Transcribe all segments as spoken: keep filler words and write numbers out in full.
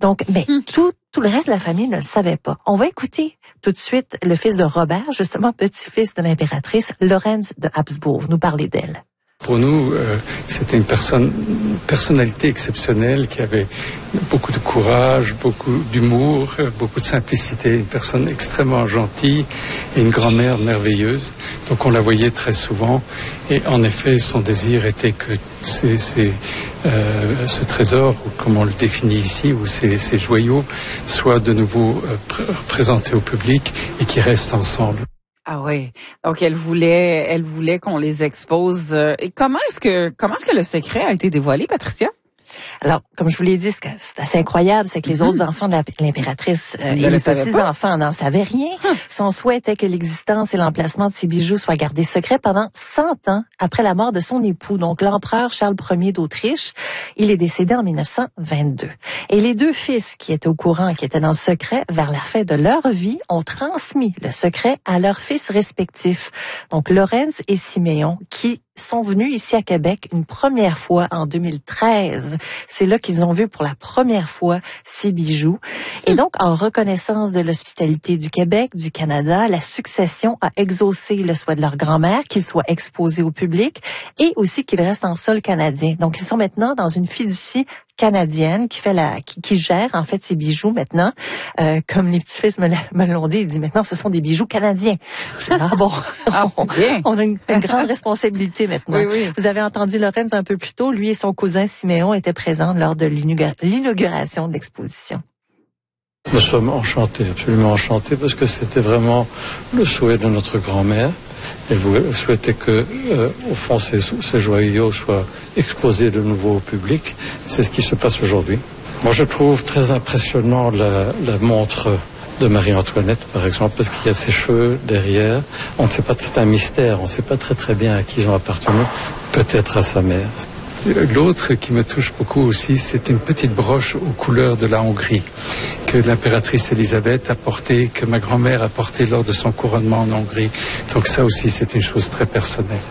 Donc, mais hum. tout tout le reste de la famille ne le savait pas. On va écouter tout de suite le fils de Robert, justement petit-fils de l'impératrice, Lorenz de Habsbourg, nous parler d'elle. Pour nous, euh, c'était une personne, une personnalité exceptionnelle qui avait beaucoup de courage, beaucoup d'humour, beaucoup de simplicité, une personne extrêmement gentille et une grand-mère merveilleuse. Donc on la voyait très souvent et en effet son désir était que ces, ces, euh, ce trésor, ou comme on le définit ici, ou ces, ces joyaux soient de nouveau euh, pr- présentés au public et qu'ils restent ensemble. Ah oui. Donc elle voulait, elle voulait qu'on les expose. Et comment est-ce que, comment est-ce que le secret a été dévoilé, Patricia? Alors, comme je vous l'ai dit, c'est assez incroyable, c'est que les mm-hmm. autres enfants de l'impératrice euh, et les petits-enfants n'en savaient rien. Hum. Son souhait était que l'existence et l'emplacement de ces bijoux soient gardés secrets pendant cent ans après la mort de son époux, donc l'empereur Charles Ier d'Autriche. Il est décédé en mille neuf cent vingt-deux. Et les deux fils qui étaient au courant, qui étaient dans le secret, vers la fin de leur vie, ont transmis le secret à leurs fils respectifs, donc Lorenz et Siméon, qui sont venus ici à Québec une première fois en deux mille treize. C'est là qu'ils ont vu pour la première fois ces bijoux. Et donc, en reconnaissance de l'hospitalité du Québec, du Canada, la succession a exaucé le souhait de leur grand-mère qu'ils soient exposés au public et aussi qu'ils restent en sol canadien. Donc, ils sont maintenant dans une fiducie canadienne qui fait la qui, qui gère en fait ces bijoux maintenant, euh, comme les petits-fils me, me l'ont dit, ils disent maintenant ce sont des bijoux canadiens. Ah bon, ah, on, on a une, une grande responsabilité maintenant. Oui, oui. Vous avez entendu Lorenz un peu plus tôt, lui et son cousin Siméon étaient présents lors de l'inauguration de l'exposition. Nous sommes enchantés, absolument enchantés, parce que c'était vraiment le souhait de notre grand-mère. Elle souhaitait que, euh, au fond, ces, ces joyaux soient exposés de nouveau au public. C'est ce qui se passe aujourd'hui. Moi, je trouve très impressionnant la, la montre de Marie-Antoinette, par exemple, parce qu'il y a ses cheveux derrière. On ne sait pas, c'est un mystère, on ne sait pas très très bien à qui ils ont appartenu, peut-être à sa mère. L'autre qui me touche beaucoup aussi, c'est une petite broche aux couleurs de la Hongrie que l'impératrice Élisabeth a portée, que ma grand-mère a portée lors de son couronnement en Hongrie. Donc ça aussi, c'est une chose très personnelle.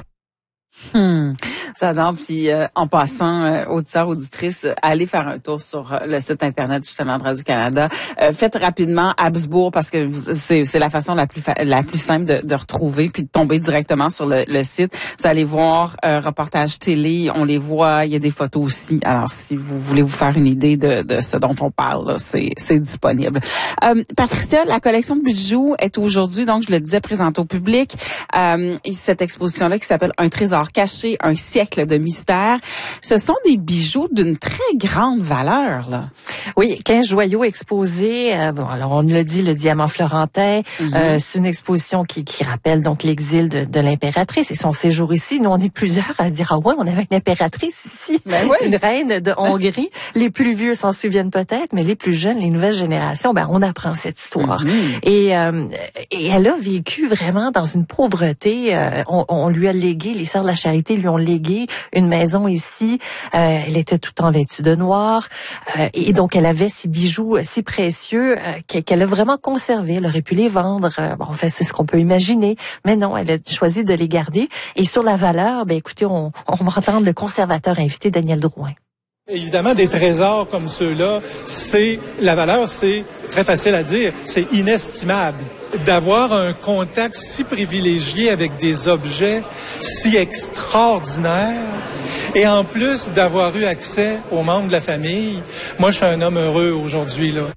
Hmm. J'adore. Puis euh, en passant, euh, auditeurs, auditrices, euh, allez faire un tour sur euh, le site internet justement de Radio-Canada. Euh, faites rapidement Habsbourg parce que vous, c'est, c'est la façon la plus fa- la plus simple de, de retrouver puis de tomber directement sur le, le site. Vous allez voir euh, reportages télé, on les voit, il y a des photos aussi. Alors si vous voulez vous faire une idée de, de ce dont on parle, là, c'est, c'est disponible. Euh, Patricia, la collection de bijoux est aujourd'hui, donc je le disais, présentée au public. Euh, et cette exposition-là qui s'appelle Un trésor caché, un siècle de mystère. Ce sont des bijoux d'une très grande valeur, là. Oui, quinze joyaux exposés. Euh, bon, alors on l'a dit, le diamant florentin. Mm-hmm. Euh, c'est une exposition qui, qui rappelle donc l'exil de, de l'impératrice et son séjour ici. Nous, on est plusieurs à se dire, ah ouais, on avait une impératrice ici, ben oui. une reine de Hongrie. Les plus vieux s'en souviennent peut-être, mais les plus jeunes, les nouvelles générations, ben on apprend cette histoire. Mm-hmm. Et, euh, et elle a vécu vraiment dans une pauvreté. Euh, on, on lui a légué, les sœurs de la Charité lui ont légué une maison ici. Euh, elle était tout en vêtue de noir. Euh, et donc, elle avait ces bijoux si précieux euh, qu'elle a vraiment conservés. Elle aurait pu les vendre. Euh, bon, en fait, c'est ce qu'on peut imaginer. Mais non, elle a choisi de les garder. Et sur la valeur, ben écoutez, on, on va entendre le conservateur invité, Daniel Drouin. Évidemment, des trésors comme ceux-là, c'est la valeur, c'est très facile à dire, c'est inestimable. D'avoir un contact si privilégié avec des objets si extraordinaires et en plus d'avoir eu accès aux membres de la famille, moi je suis un homme heureux aujourd'hui là.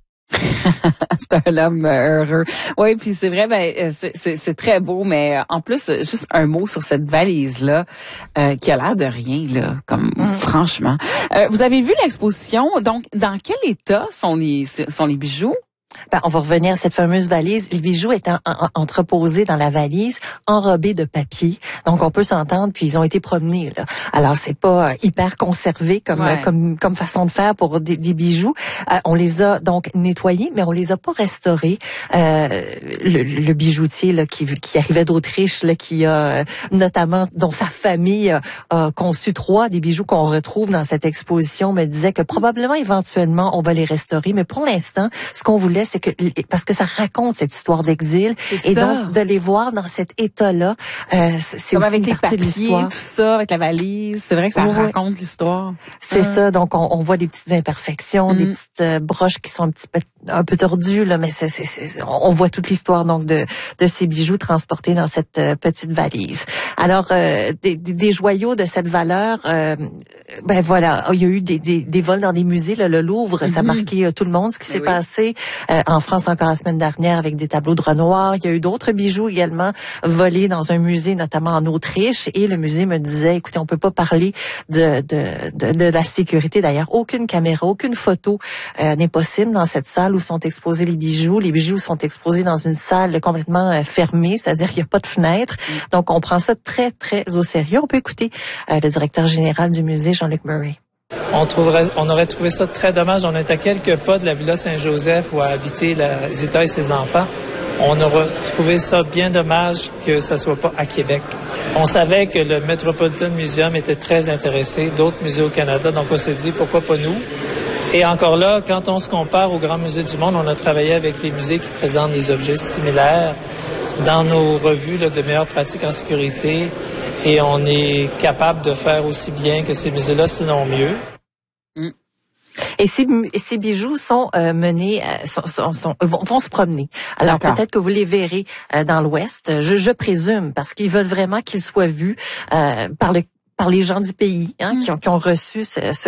C'est un homme heureux. Oui, puis c'est vrai, ben c'est, c'est, c'est très beau, mais en plus, juste un mot sur cette valise-là, euh, qui a l'air de rien, là, comme mm. franchement. Euh, vous avez vu l'exposition, donc dans quel état sont les sont les bijoux? Ben, on va revenir à cette fameuse valise. Les bijoux étant en, en, entreposés dans la valise, enrobés de papier. Donc, on peut s'entendre, puis ils ont été promenés, là. Alors, c'est pas euh, hyper conservé comme, ouais. euh, comme, comme façon de faire pour des, des bijoux. Euh, on les a donc nettoyés, mais on les a pas restaurés. Euh, le, le bijoutier, là, qui, qui arrivait d'Autriche, là, qui a, euh, notamment, dont sa famille a, a conçu trois des bijoux qu'on retrouve dans cette exposition, me disait que probablement, éventuellement, on va les restaurer. Mais pour l'instant, ce qu'on voulait, voulait, c'est que parce que ça raconte cette histoire d'exil et ça. Donc de les voir dans cet état-là, euh, c'est comme aussi avec une les partie papiers, de l'histoire. Tout ça, avec la valise, c'est vrai que ça oui. raconte l'histoire. C'est ah. ça. Donc on, on voit des petites imperfections, mm. des petites euh, broches qui sont un petit peu un peu tordues là, mais c'est, c'est, c'est on voit toute l'histoire donc de de ces bijoux transportés dans cette euh, petite valise. Alors euh, des, des, des joyaux de cette valeur, euh, ben voilà, il y a eu des, des, des vols dans des musées. Là, le Louvre, mm-hmm. ça a marqué euh, tout le monde. Ce qui Mais s'est oui. passé euh, en France encore la semaine dernière avec des tableaux de Renoir. Il y a eu d'autres bijoux également volés dans un musée, notamment en Autriche. Et le musée me disait, écoutez, on peut pas parler de de de, de la sécurité. D'ailleurs, aucune caméra, aucune photo euh, n'est possible dans cette salle où sont exposés les bijoux. Les bijoux sont exposés dans une salle complètement euh, fermée, c'est-à-dire qu'il n'y a pas de fenêtre. Mm. Donc, on prend ça très, très au sérieux. On peut écouter euh, le directeur général du musée, Jean-Luc Murray. On trouverait, on aurait trouvé ça très dommage. On est à quelques pas de la Villa Saint-Joseph où a habité la Zita et ses enfants. On aurait trouvé ça bien dommage que ça soit pas à Québec. On savait que le Metropolitan Museum était très intéressé, d'autres musées au Canada, donc on s'est dit pourquoi pas nous. Et encore là, quand on se compare aux grands musées du monde, on a travaillé avec les musées qui présentent des objets similaires dans nos revues là, de meilleures pratiques en sécurité et on est capable de faire aussi bien que ces musées-là, sinon mieux. Mm. Et ces, ces bijoux sont euh, menés, euh, sont, sont, sont, vont, vont se promener. Alors D'accord. peut-être que vous les verrez euh, dans l'Ouest, je, je présume, parce qu'ils veulent vraiment qu'ils soient vus euh, par le par les gens du pays hein, mm. qui, ont, qui ont reçu ce, ce,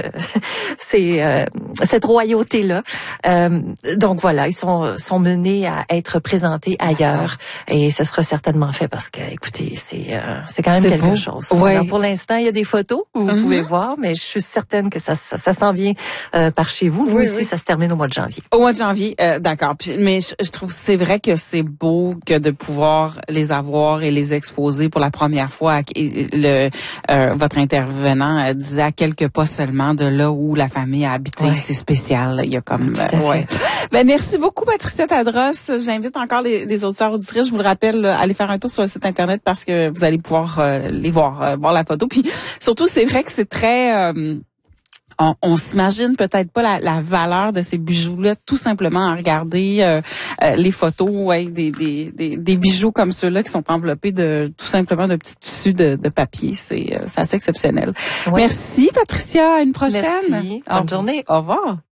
ces, euh, cette royauté-là. Euh, donc voilà, ils sont, sont menés à être présentés ailleurs et ce sera certainement fait parce que, écoutez, c'est, euh, c'est quand même c'est quelque beau. chose. Ouais. Alors, pour l'instant, il y a des photos que vous mm-hmm. pouvez voir, mais je suis certaine que ça, ça, ça s'en vient euh, par chez vous. Nous oui, ici, oui. ça se termine au mois de janvier. Au mois de janvier, euh, d'accord. Puis, mais je, je trouve c'est vrai que c'est beau que de pouvoir les avoir et les exposer pour la première fois. Le euh, votre intervenant euh, disait à quelques pas seulement de là où la famille a habité. Ouais. C'est spécial. Il y a comme... Euh, ouais. Ben, merci beaucoup, Patricia Tadros. J'invite encore les, les auditeurs auditrices. Je vous le rappelle, à aller faire un tour sur le site Internet parce que vous allez pouvoir euh, les voir, euh, voir la photo. Puis surtout, c'est vrai que c'est très... Euh, On, on s'imagine peut-être pas la, la valeur de ces bijoux-là, tout simplement à regarder euh, euh, les photos, ouais, des, des, des, des bijoux comme ceux-là qui sont enveloppés de tout simplement de petits tissus de, de papier. C'est, c'est assez exceptionnel. Ouais. Merci, Patricia. À une prochaine. Merci. Bonne journée. Au revoir.